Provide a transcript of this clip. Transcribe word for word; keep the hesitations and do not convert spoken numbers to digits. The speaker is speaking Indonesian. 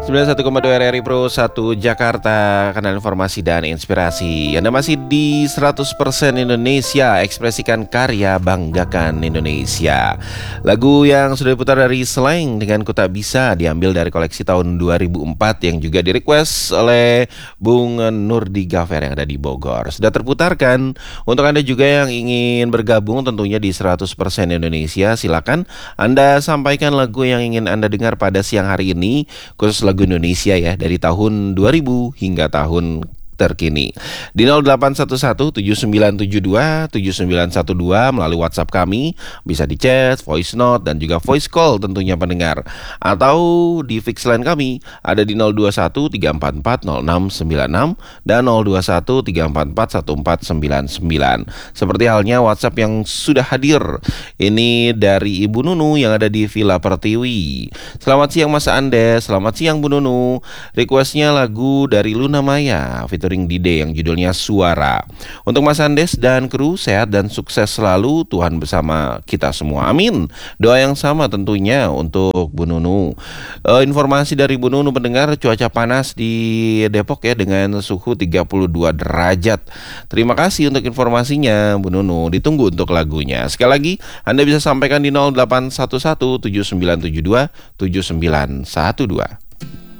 sembilan puluh satu koma dua R R I Pro satu Jakarta, kanal informasi dan inspirasi. Anda masih di seratus persen Indonesia, ekspresikan karya, banggakan Indonesia. Lagu yang sudah diputar dari Slank dengan Ku Tak Bisa diambil dari koleksi tahun dua ribu empat yang juga direquest oleh Bung Nurdi Gafer yang ada di Bogor. Sudah terputarkan. Untuk Anda juga yang ingin bergabung tentunya di seratus persen Indonesia, silakan Anda sampaikan lagu yang ingin Anda dengar pada siang hari ini, khusus lagu Indonesia ya, dari tahun dua ribu hingga tahun terkini. Di nol delapan satu satu tujuh sembilan tujuh dua tujuh sembilan satu dua melalui WhatsApp kami, bisa di chat, voice note, dan juga voice call tentunya pendengar. Atau di fix line kami ada di nol dua satu tiga empat empat nol enam sembilan enam dan nol dua satu tiga empat empat satu empat sembilan sembilan. Seperti halnya WhatsApp yang sudah hadir. Ini dari Ibu Nunu yang ada di Villa Pertiwi. Selamat siang Mas Andes, selamat siang Bu Nunu. Requestnya lagu dari Luna Maya featuring Dide yang judulnya Suara. Untuk Mas Andes dan kru, sehat dan sukses selalu, Tuhan bersama kita semua, amin. Doa yang sama tentunya untuk Bu Nunu. e, Informasi dari Bu Nunu pendengar, cuaca panas di Depok ya, dengan suhu tiga puluh dua derajat. Terima kasih untuk informasinya Bu Nunu. Ditunggu untuk lagunya. Sekali lagi Anda bisa sampaikan di nol delapan satu satu tujuh sembilan tujuh dua tujuh sembilan satu dua.